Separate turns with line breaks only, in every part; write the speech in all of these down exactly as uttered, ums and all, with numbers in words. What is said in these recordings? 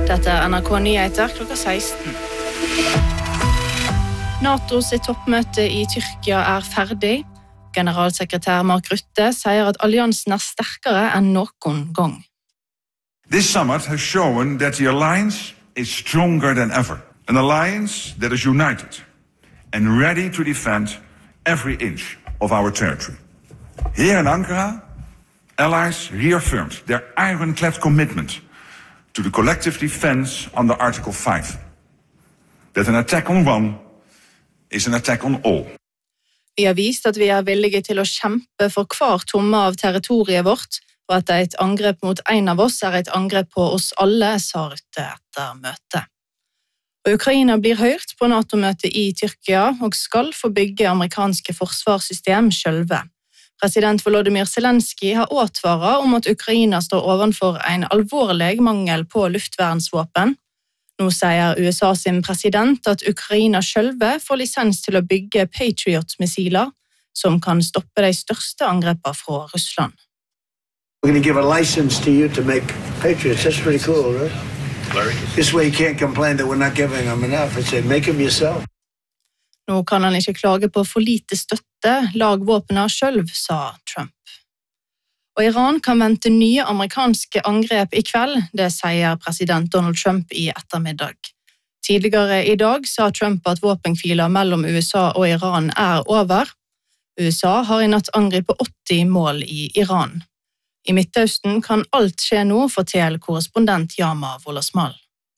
Dette er N R K Nyheter klokka seksten. NATO sitt toppmøte i Tyrkia er ferdig. Generalsekretær Mark Rutte sier at alliansen er sterkere enn noen gang.
This summit has shown that the alliance is stronger than ever. An alliance that is united and ready to defend every inch of our territory. Here in Ankara, allies reaffirmed their ironclad commitment to the collective defense under Article five. That an attack on one is an attack on all.
Vi har vist at vi er villige til å kjempe for hver tomme av territoriet vårt, og at et angrep mot en av oss er et angrep på oss alle, sa Rutte etter møtet. Og Ukraina blir hørt på NATO-møtet i Tyrkia og skal få bygge amerikanske forsvarssystem sjølve. President Volodymyr Zelensky har advaret om at Ukraina står ovenfor en alvorlig mangel på luftvernsvåpen. Nå sier U S A sin president at Ukraina sjølve får lisens til å bygge Patriot-missiler, som kan stoppe de største angrepene fra Russland.
We're going to give a license to you to make Patriots. That's pretty cool, right? Larry? This way you can't complain that we're not giving them enough. It's say, make them yourself.
Nå kan han ikke klage på for lite støtte, lag våpene selv, sa Trump. Og Iran kan vente nye amerikanske angrep i kveld, det sier president Donald Trump i ettermiddag. Tidligere i dag sa Trump at våpenhviler mellom U S A og Iran er over. U S A har i natt angrepet åtti mål i Iran. I Midtøsten kan alt skje nå, forteller korrespondent Yama Wolasmal.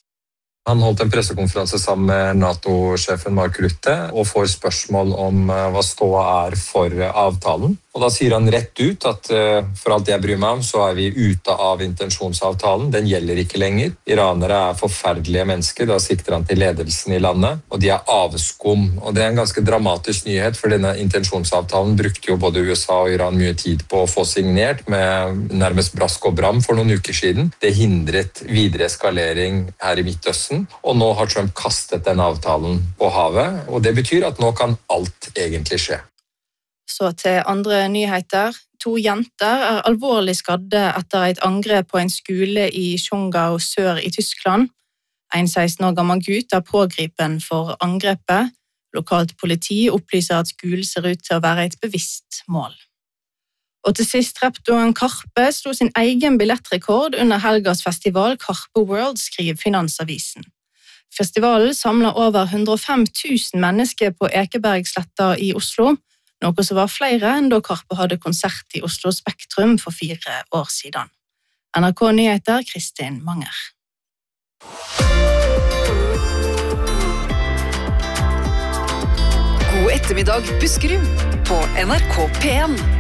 Han holdt en pressekonferanse sammen med NATO-sjefen Mark Rutte og får spørsmål om hva ståa er for avtalen. Og da sier han rett ut at for alt jeg bryr meg om, så er vi ute av intensjonsavtalen. Den gjelder ikke lenger. Iranere er forferdelige mennesker, da sikter han til ledelsen i landet, og de er avskum. Og det er en ganske dramatisk nyhet, for denne intensjonsavtalen brukte jo både U S A og Iran mye tid på å få signert, med nærmest brask og bram for noen uker siden. Det hindret videre eskalering her i Midtøsten, og nå har Trump kastet den avtalen på havet, og det betyr at nå kan alt egentlig skje.
Så til andre nyheter. To jenter er alvorlig skadde etter et angrep på en skole i Schongau sør i Tyskland. En seksten år gammel gutt er pågripen for angrepet. Lokalt politi opplyser at skolen ser ut til å være et bevisst mål. Og til sist Reptoen Karpe slo sin egen billettrekord under helgas festival Karpe World, skriver Finansavisen. Festivalen samler over hundre og fem tusen mennesker på Ekebergsletta i Oslo, noe som var flere enn da Karpe hadde konsert i Oslo Spektrum for fire år siden. N R K Nyheter, Kristin Manger.
God ettermiddag, Buskerud, på N R K P en.